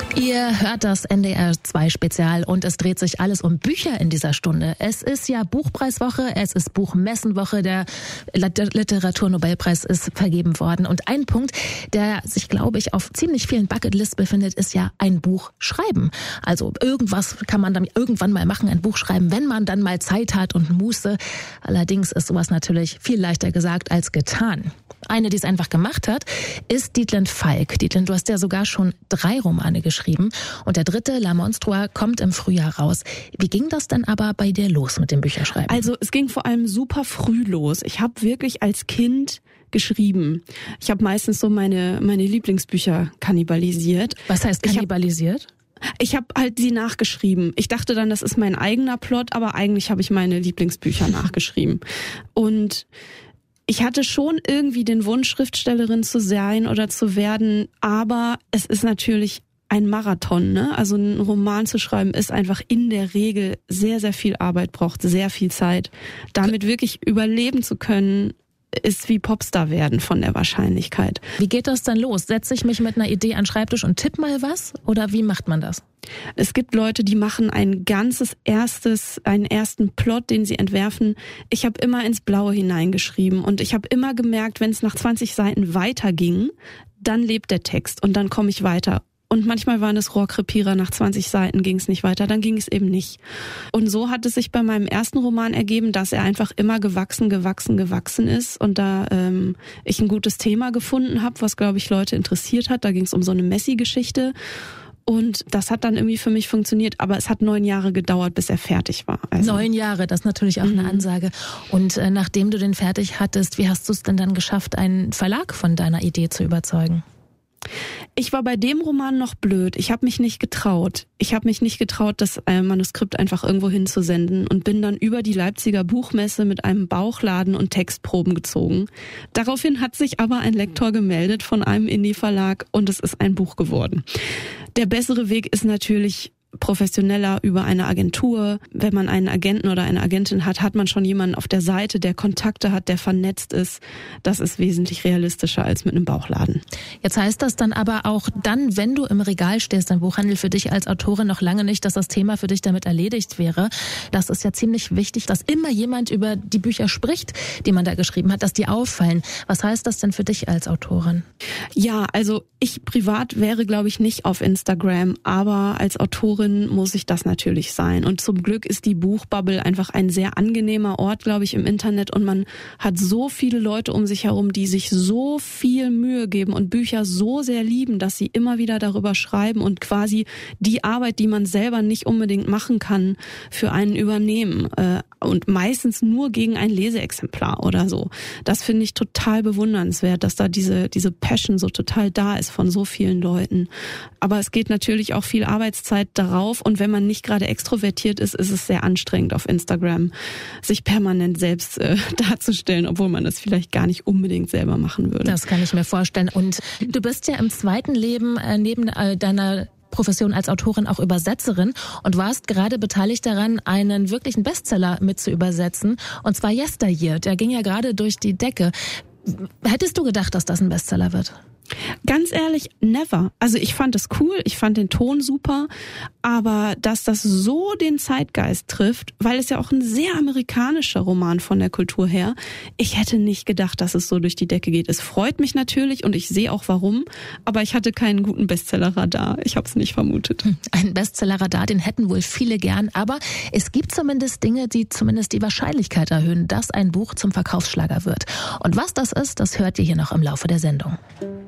Ihr hört das NDR 2 Spezial und es dreht sich alles um Bücher in dieser Stunde. Es ist ja Buchpreiswoche, es ist Buchmessenwoche, der Literaturnobelpreis ist vergeben worden. Und ein Punkt, der sich, glaube ich, auf ziemlich vielen Bucketlists befindet, ist ja ein Buch schreiben. Also irgendwas kann man dann irgendwann mal machen, ein Buch schreiben, wenn man dann mal Zeit hat und Muße. Allerdings ist sowas natürlich viel leichter gesagt als getan. Eine, die es einfach gemacht hat, ist Dietlind Falk. Dietlind, du hast ja sogar schon 3 Romane geschrieben und der 3., La Monstroie, kommt im Frühjahr raus. Wie ging das denn aber bei dir los mit dem Bücherschreiben? Also es ging vor allem super früh los. Ich habe wirklich als Kind geschrieben. Ich habe meistens so meine Lieblingsbücher kannibalisiert. Was heißt kannibalisiert? Ich habe halt sie nachgeschrieben. Ich dachte dann, das ist mein eigener Plot, aber eigentlich habe ich meine Lieblingsbücher nachgeschrieben. Und ich hatte schon irgendwie den Wunsch, Schriftstellerin zu sein oder zu werden, aber es ist natürlich ein Marathon, ne? Also einen Roman zu schreiben ist einfach in der Regel sehr, sehr viel Arbeit, braucht sehr viel Zeit. Damit wirklich überleben zu können, ist wie Popstar werden von der Wahrscheinlichkeit. Wie geht das dann los? Setze ich mich mit einer Idee an den Schreibtisch und tipp mal was? Oder wie macht man das? Es gibt Leute, die machen einen ersten Plot, den sie entwerfen. Ich habe immer ins Blaue hineingeschrieben und ich habe immer gemerkt, wenn es nach 20 Seiten weiterging, dann lebt der Text und dann komme ich weiter. Und manchmal waren es Rohrkrepierer, nach 20 Seiten ging es nicht weiter, dann ging es eben nicht. Und so hat es sich bei meinem ersten Roman ergeben, dass er einfach immer gewachsen ist und da ich ein gutes Thema gefunden habe, was, glaube ich, Leute interessiert hat. Da ging es um so eine Messi-Geschichte und das hat dann irgendwie für mich funktioniert, aber es hat 9 Jahre gedauert, bis er fertig war. Also 9 Jahre, das ist natürlich auch eine Ansage. Und nachdem du den fertig hattest, wie hast du es denn dann geschafft, einen Verlag von deiner Idee zu überzeugen? Ich war bei dem Roman noch blöd. Ich habe mich nicht getraut. Das Manuskript einfach irgendwo hinzusenden und bin dann über die Leipziger Buchmesse mit einem Bauchladen und Textproben gezogen. Daraufhin hat sich aber ein Lektor gemeldet von einem Indie-Verlag und es ist ein Buch geworden. Der bessere Weg ist natürlich professioneller über eine Agentur. Wenn man einen Agenten oder eine Agentin hat, hat man schon jemanden auf der Seite, der Kontakte hat, der vernetzt ist. Das ist wesentlich realistischer als mit einem Bauchladen. Jetzt heißt das dann aber auch dann, wenn du im Regal stehst, im Buchhandel, für dich als Autorin noch lange nicht, dass das Thema für dich damit erledigt wäre. Das ist ja ziemlich wichtig, dass immer jemand über die Bücher spricht, die man da geschrieben hat, dass die auffallen. Was heißt das denn für dich als Autorin? Ja, also ich privat wäre, glaube ich, nicht auf Instagram, aber als Autorin muss ich das natürlich sein. Und zum Glück ist die Buchbubble einfach ein sehr angenehmer Ort, glaube ich, im Internet. Und man hat so viele Leute um sich herum, die sich so viel Mühe geben und Bücher so sehr lieben, dass sie immer wieder darüber schreiben und quasi die Arbeit, die man selber nicht unbedingt machen kann, für einen übernehmen. Und meistens nur gegen ein Leseexemplar oder so. Das finde ich total bewundernswert, dass da diese Passion so total da ist von so vielen Leuten. Aber es geht natürlich auch viel Arbeitszeit darauf und wenn man nicht gerade extrovertiert ist, ist es sehr anstrengend auf Instagram, sich permanent selbst darzustellen, obwohl man das vielleicht gar nicht unbedingt selber machen würde. Das kann ich mir vorstellen. Und du bist ja im zweiten Leben neben deiner Profession als Autorin auch Übersetzerin und warst gerade beteiligt daran, einen wirklichen Bestseller mit zu übersetzen, und zwar Yesteryear. Der ging ja gerade durch die Decke. Hättest du gedacht, dass das ein Bestseller wird? Ganz ehrlich, never. Also ich fand es cool, ich fand den Ton super, aber dass das so den Zeitgeist trifft, weil es ja auch ein sehr amerikanischer Roman von der Kultur her, ich hätte nicht gedacht, dass es so durch die Decke geht. Es freut mich natürlich und ich sehe auch warum, aber ich hatte keinen guten Bestsellerradar. Ich habe es nicht vermutet. Ein Bestsellerradar, den hätten wohl viele gern, aber es gibt zumindest Dinge, die zumindest die Wahrscheinlichkeit erhöhen, dass ein Buch zum Verkaufsschlager wird. Und was das ist, das hört ihr hier noch im Laufe der Sendung.